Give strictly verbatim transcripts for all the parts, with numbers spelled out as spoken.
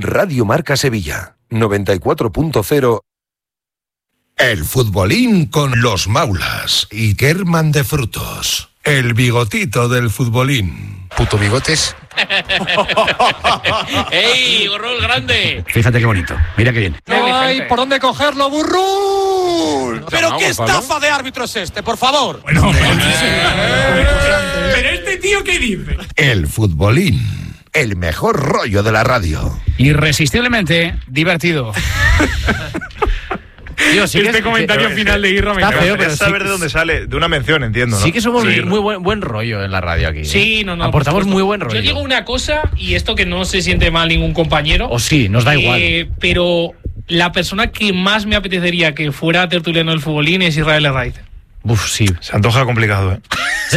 Radio Marca Sevilla, noventa y cuatro punto cero. El futbolín con los Maulas y Kerman de Frutos. El bigotito del futbolín. Puto bigotes. ¡Ey, gorrón grande! Fíjate qué bonito. Mira qué bien. No hay por dónde cogerlo, burrún. Pero no, qué estafa de árbitro es este, por favor. Bueno, pero este tío qué dice. El futbolín. El mejor rollo de la radio. irresistiblemente divertido. Tío, sí este que es, comentario que, final de Irra me está feo, pero pero saber sí, de dónde sale, de una mención, entiendo, ¿no? Sí que somos sí, muy buen, buen rollo en la radio aquí. Sí, no, no. Aportamos muy buen rollo. Yo digo una cosa, y esto que no se siente mal ningún compañero. O sí, nos da eh, igual. Pero la persona que más me apetecería que fuera tertuliano del futbolín es Israel Herraiz. Uf, sí. Se antoja complicado, ¿eh?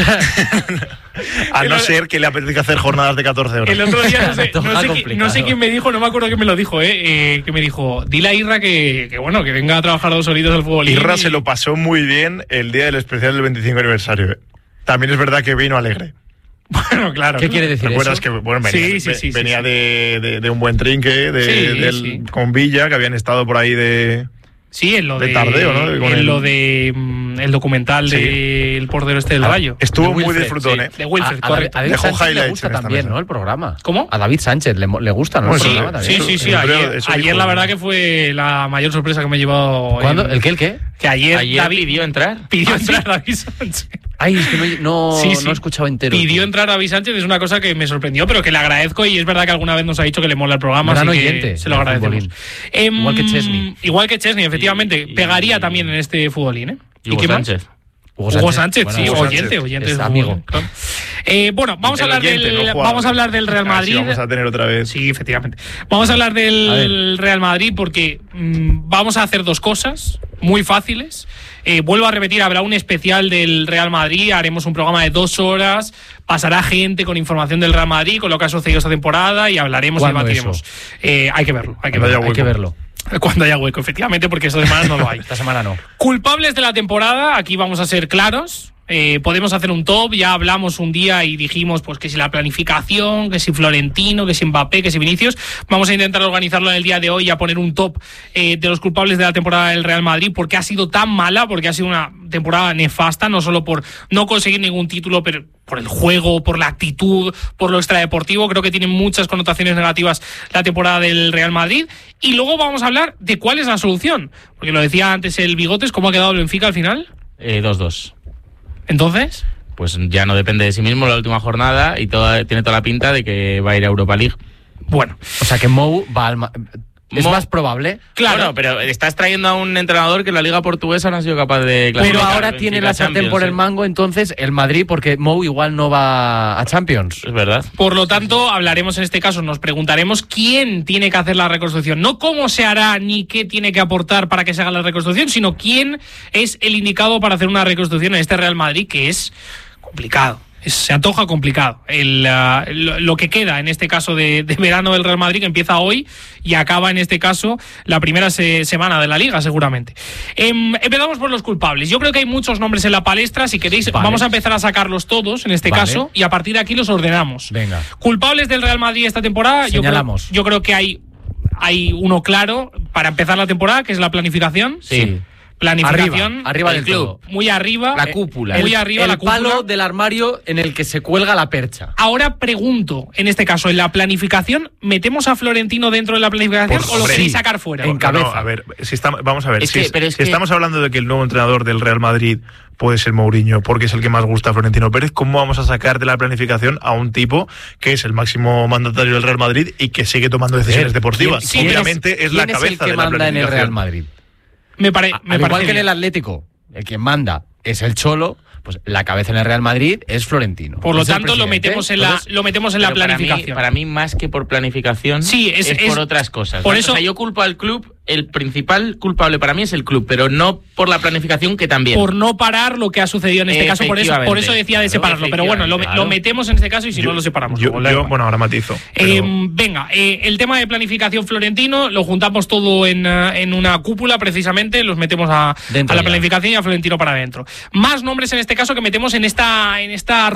A no ser que le apetezca hacer jornadas de catorce horas. El otro día, no sé, no sé, qui- no sé quién me dijo, no me acuerdo quién me lo dijo, eh, eh, que me dijo, dile a Irra que, que, bueno, que venga a trabajar dos horitas al futbolín. Irra y... se lo pasó muy bien el día del especial del veinticinco aniversario. ¿eh? También es verdad que vino alegre. Bueno, claro. ¿Qué quiere decir ¿Te acuerdas eso? que bueno, venía, Sí, sí, sí, venía sí, de, de, de un buen trinque, de, Sí, del, sí. con Villa, que habían estado por ahí de... Sí, en lo de, de tardeo, ¿no? Con en el- lo de mm, el documental Sí. del portero este del Ah, Rayo. Estuvo De muy Wilfred, disfrutón, Sí, ¿eh? de Wilfred, a, a, correcto. a David Dejó Sánchez le highlights gusta en esta también, mesa. ¿no? El programa. ¿Cómo? A David Sánchez le, le gusta, ¿no? Bueno, el sí, programa Sí, también. sí, sí. Yo creo Ayer, eso ayer dijo, la ¿no? verdad que fue la mayor sorpresa que me he llevado. ¿Cuándo? en- ¿El qué? ¿El qué? Que ayer, Ayer David pidió entrar. pidió ¿Ah, sí? entrar David Sánchez. Ay, es que no, no, Sí, sí. no he escuchado entero. Pidió tío. entrar a David Sánchez, es una cosa que me sorprendió, pero que le agradezco y es verdad que alguna vez nos ha dicho que le mola el programa, Gran así que oyente se lo del agradecemos. futbolín. Em, Igual que Chesney. Igual que Chesney, efectivamente. Y- y- Pegaría también en este futbolín, ¿eh? Y Hugo qué más? Sánchez. Hugo Sánchez, Bueno, sí, Hugo oyente, Sánchez. oyente. Es del amigo. fútbol, claro. Eh, bueno, vamos a El hablar oyente, del no jugador. vamos a hablar del Real Así Madrid. vamos a tener otra vez. Sí, efectivamente. Vamos a hablar del Real Madrid porque mmm, vamos a hacer dos cosas muy fáciles. Eh, vuelvo a repetir, habrá un especial del Real Madrid, haremos un programa de dos horas, pasará gente con información del Real Madrid, con lo que ha sucedido esta temporada y hablaremos y ¿Cuándo debatiremos. Eh, hay que verlo, hay que Cuando verlo. haya Hay que verlo. Cuando haya hueco, efectivamente, porque esta semana no lo hay. Esta semana no. Culpables de la temporada, aquí vamos a ser claros. Eh, podemos hacer un top, ya hablamos un día y dijimos pues que si la planificación, que si Florentino, que si Mbappé, que si Vinicius. Vamos a intentar organizarlo en el día de hoy y a poner un top eh, de los culpables de la temporada del Real Madrid, porque ha sido tan mala, porque ha sido una temporada nefasta, no solo por no conseguir ningún título, pero por el juego, por la actitud, por lo extradeportivo. Creo que tiene muchas connotaciones negativas la temporada del Real Madrid. Y luego vamos a hablar de cuál es la solución, porque lo decía antes el Bigotes, ¿cómo ha quedado el Benfica al final? Eh, dos dos. Entonces, Pues ya no depende de sí mismo la última jornada y toda, tiene toda la pinta de que va a ir a Europa League. bueno, O sea que Mou va al... Ma- Es Mo- más probable. claro. Bueno, pero estás trayendo a un entrenador que en la Liga Portuguesa no ha sido capaz de Pero clasificar. ahora Benfica tiene la sartén Champions, por el ¿eh? mango, entonces el Madrid, porque Mou igual no va a Champions. Es verdad. Por lo tanto, hablaremos en este caso, nos preguntaremos quién tiene que hacer la reconstrucción. No cómo se hará ni qué tiene que aportar para que se haga la reconstrucción, sino quién es el indicado para hacer una reconstrucción en este Real Madrid, que es complicado. Es- Se antoja complicado. El, uh, lo, lo que queda en este caso de, de verano del Real Madrid, que empieza hoy y acaba en este caso la primera se, semana de la Liga, seguramente. Em, empezamos por los culpables. Yo creo que hay muchos nombres en la palestra. Si queréis, Vale. vamos a empezar a sacarlos todos en este Vale. caso y a partir de aquí los ordenamos. Venga. Culpables del Real Madrid esta temporada, yo creo, Señalamos. yo creo que hay, hay uno claro para empezar la temporada, que es la planificación. Sí. Planificación. Arriba, arriba el del club. todo. Muy arriba. La eh, cúpula. Muy El- arriba el la cúpula. palo del armario en el que se cuelga la percha. Ahora pregunto, en este caso, ¿en la planificación metemos a Florentino dentro de la planificación Por- o lo hombre, queréis sí. sacar fuera? En No, cabeza. no, a ver, si estamos, vamos a ver, Es si, que- es- pero es si que- estamos hablando de que el nuevo entrenador del Real Madrid puede ser Mourinho, porque es el que más gusta a Florentino Pérez, ¿cómo vamos a sacar de la planificación a un tipo que es el máximo mandatario del Real Madrid y que sigue tomando decisiones deportivas? quién- Obviamente es, la ¿Quién cabeza es el que de la manda en el planificación. Real Madrid? Me, pare- A- me Al igual parece que en el bien. Atlético, el que manda es el Cholo, pues la cabeza en el Real Madrid es Florentino. Por lo Es el tanto, lo presidente. metemos en la, Entonces, lo metemos en la Pero para mí- planificación. Para mí, más que por planificación, Sí, es- es, es- por otras cosas. por ¿vale? eso- O sea, yo culpo al club, el principal culpable para mí es el club, pero no por la planificación, que también. Por no parar lo que ha sucedido en este caso, por eso, por eso decía de Efectivamente. separarlo. Pero bueno, lo, Efectivamente, lo claro. metemos en este caso y si Yo- no lo separamos. Yo, luego, da yo, igual. bueno, ahora matizo. Eh, pero- venga, eh, el tema de planificación Florentino lo juntamos todo en, eh, en una cúpula precisamente, los metemos a, Dentro a la ya. planificación y a Florentino para adentro. Más nombres en este caso que metemos en esta, en esta